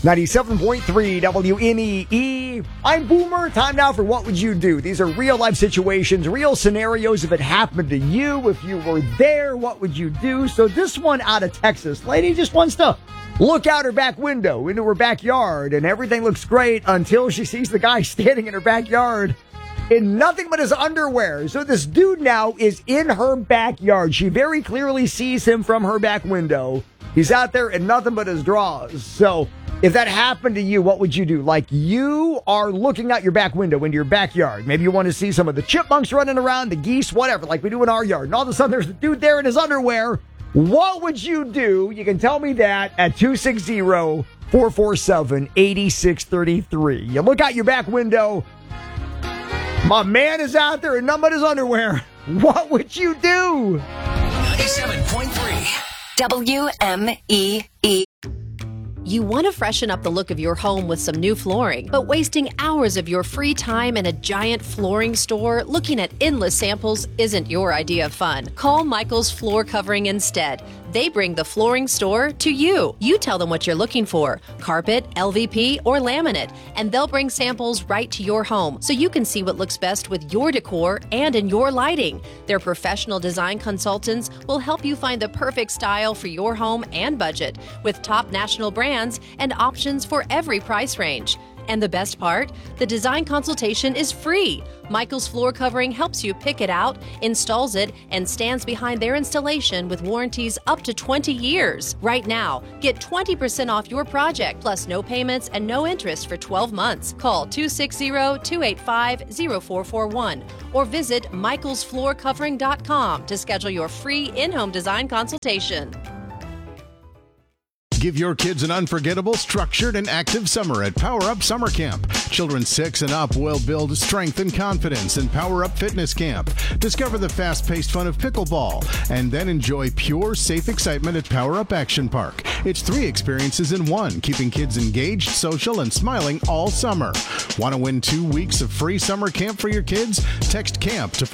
97.3 WNEE. I'm Boomer. Time now for What Would You Do? These are real life situations, real scenarios. If it happened to you, if you were there, what would you do? So this one out of Texas, lady just wants to look out her back window into her backyard, and everything looks great until she sees the guy standing in her backyard in nothing but his underwear. So this dude now is in her backyard. She very clearly sees him from her back window. He's out there in nothing but his drawers. So if that happened to you, what would you do? Like, you are looking out your back window into your backyard. Maybe you want to see some of the chipmunks running around, the geese, whatever, like we do in our yard. And all of a sudden, there's a dude there in his underwear. What would you do? You can tell me that at 260-447-8633. You look out your back window. My man is out there in nothing but his underwear. What would you do? 97.3 WMEE. You want to freshen up the look of your home with some new flooring, but wasting hours of your free time in a giant flooring store looking at endless samples isn't your idea of fun. Call Michael's Floor Covering instead. They bring the flooring store to you. You tell them what you're looking for, carpet, LVP, or laminate, and they'll bring samples right to your home so you can see what looks best with your decor and in your lighting. Their professional design consultants will help you find the perfect style for your home and budget with top national brands and options for every price range. And the best part? The design consultation is free. Michael's Floor Covering helps you pick it out, installs it, and stands behind their installation with warranties up to 20 years. Right now, get 20% off your project, plus no payments and no interest for 12 months. Call 260-285-0441 or visit michaelsfloorcovering.com to schedule your free in-home design consultation. Give your kids an unforgettable, structured, and active summer at Power Up Summer Camp. Children 6 and up will build strength and confidence in Power Up Fitness Camp. Discover the fast-paced fun of pickleball, and then enjoy pure, safe excitement at Power Up Action Park. It's 3 experiences in one, keeping kids engaged, social, and smiling all summer. Want to win 2 weeks of free summer camp for your kids? Text CAMP to